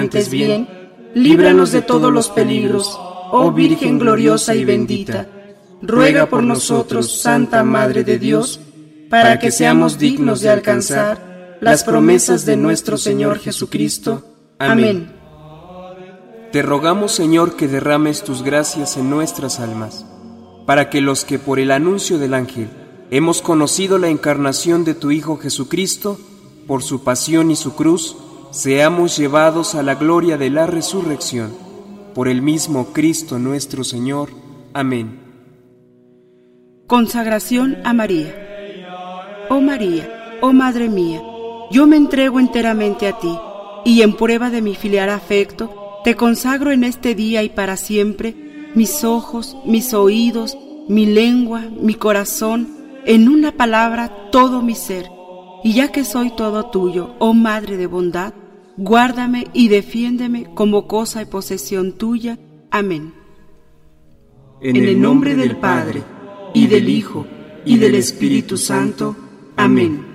antes bien, líbranos de todos los peligros, oh Virgen gloriosa y bendita. Ruega por nosotros, Santa Madre de Dios, para que seamos dignos de alcanzar las promesas de nuestro Señor Jesucristo. Amén. Te rogamos, Señor, que derrames tus gracias en nuestras almas, para que los que por el anuncio del ángel hemos conocido la encarnación de tu Hijo Jesucristo, por su pasión y su cruz, seamos llevados a la gloria de la resurrección. Por el mismo Cristo nuestro Señor. Amén. Consagración a María. Oh María, oh Madre mía, yo me entrego enteramente a ti, y en prueba de mi filial afecto, te consagro en este día y para siempre mis ojos, mis oídos, mi lengua, mi corazón, en una palabra todo mi ser. Y ya que soy todo tuyo, oh Madre de bondad, guárdame y defiéndeme como cosa y posesión tuya. Amén. En el nombre del Padre, y del Hijo, y del Espíritu Santo. Amén.